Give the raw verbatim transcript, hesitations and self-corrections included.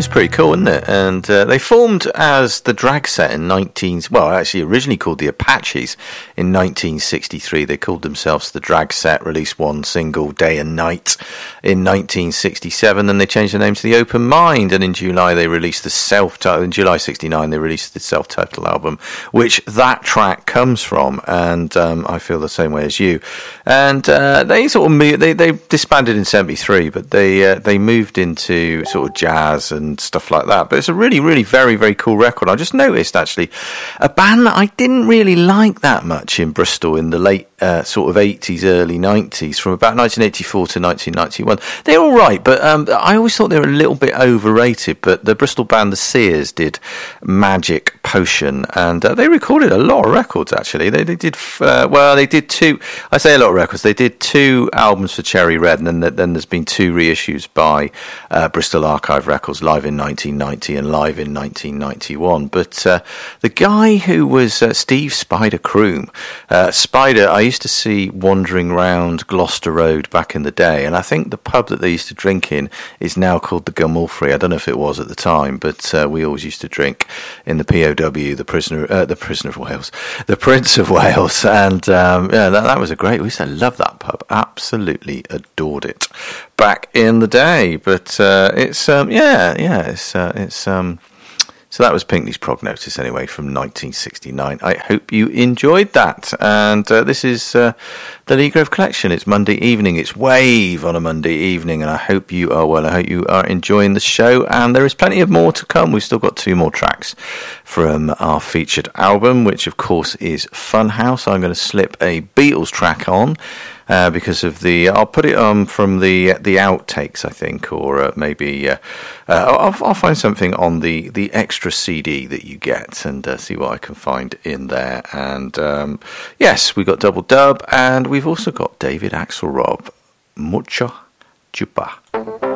Collection is pretty cool, isn't it? And uh, they formed as the Drag Set in nineteen. Well, actually, originally called the Apaches in nineteen sixty-three. They called themselves the Drag Set. Released one single, Day and Night, in nineteen sixty-seven. Then they changed the name to the Open Mind, and in July they released the self-titled. In July sixty-nine, they released the self-titled album, which that track comes from. And um, I feel the same way as you. And uh, they sort of moved, they they disbanded in seventy-three, but they uh, they moved into sort of jazz and stuff like that. But it's a really, really very, very cool record. I just noticed, actually, a band that I didn't really like that much in Bristol in the late uh, sort of eighties, early nineties, from about nineteen eighty-four to nineteen ninety-one. They're all right, but um, I always thought they were a little bit overrated. But the Bristol band, the Sears, did Magic Potion, and uh, they recorded a lot of records, actually. They, they did, uh, well, they did two, I say a lot of records, they did two albums for Cherry Red, and then, then there's been two reissues by uh, Bristol Archive Records, live in nineteen ninety and live in nineteen ninety-one. But uh, the guy who was uh, Steve Spider Croom, uh, Spider, I used to see wandering round Gloucester Road back in the day, and I think the pub that they used to drink in is now called the Gumulfrey. I don't know if it was at the time, but uh, we always used to drink in the P O W, the prisoner, uh, the prisoner of Wales, the Prince of Wales, and um, yeah, that, that was a great. We used to love that pub, absolutely adored it back in the day. But uh, it's um, yeah, yeah, it's uh, it's um. So that was Pinkney's Prognosis, anyway, from nineteen sixty-nine. I hope you enjoyed that. And uh, this is uh, the Lee Grove Collection. It's Monday evening. It's Wave on a Monday evening. And I hope you are well. I hope you are enjoying the show. And there is plenty of more to come. We've still got two more tracks from our featured album, which, of course, is Funhouse. I'm going to slip a Beatles track on. Uh, because of the, I'll put it on from the the outtakes, I think, or uh, maybe uh, uh, I'll, I'll find something on the, the extra C D that you get and uh, see what I can find in there. And um, yes, we got Double Dub, and we've also got David Axelrod, Mucha Chupa.